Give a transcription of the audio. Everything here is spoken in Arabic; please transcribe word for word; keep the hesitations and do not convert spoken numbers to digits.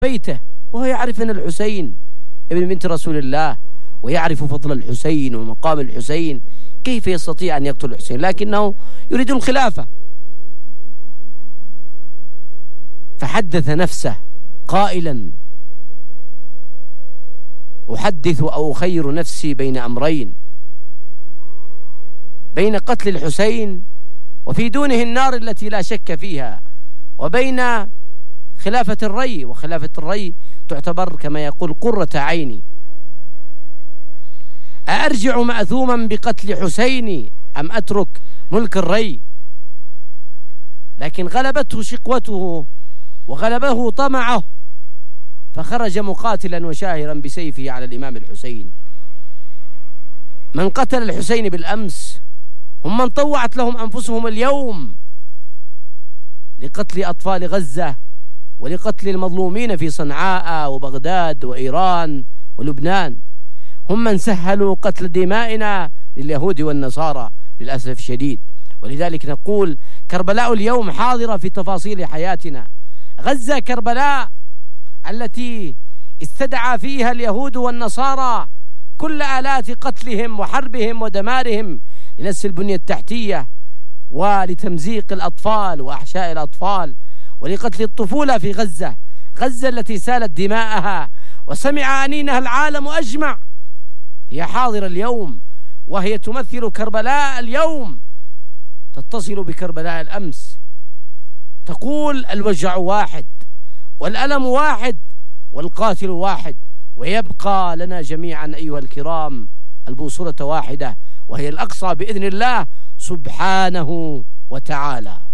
بيته وهو يعرف أن الحسين ابن بنت رسول الله ويعرف فضل الحسين ومقام الحسين، كيف يستطيع أن يقتل الحسين؟ لكنه يريد الخلافة، فحدث نفسه قائلا: أحدث أو أخير نفسي بين أمرين، بين قتل الحسين وفي دونه النار التي لا شك فيها، وبين خلافة الري، وخلافة الري تعتبر كما يقول قرة عيني. أأرجع مأثوما بقتل حسيني أم أترك ملك الري؟ لكن غلبته شقوته وغلبه طمعه، فخرج مقاتلا وشاهرا بسيفه على الإمام الحسين. من قتل الحسين بالأمس هم من طوعت لهم أنفسهم اليوم لقتل أطفال غزة ولقتل المظلومين في صنعاء وبغداد وإيران ولبنان، هم من سهلوا قتل دمائنا لليهود والنصارى للأسف الشديد. ولذلك نقول كربلاء اليوم حاضرة في تفاصيل حياتنا. غزة كربلاء التي استدعى فيها اليهود والنصارى كل آلات قتلهم وحربهم ودمارهم لنسف البنية التحتية ولتمزيق الأطفال وأحشاء الأطفال ولقتل الطفولة في غزة. غزة التي سالت دماءها وسمع أنينها العالم أجمع هي حاضرة اليوم، وهي تمثل كربلاء اليوم، تتصل بكربلاء الأمس. تقول الوجع واحد والألم واحد والقاتل واحد، ويبقى لنا جميعا أيها الكرام البوصلة واحدة، وهي الأقصى بإذن الله سبحانه وتعالى.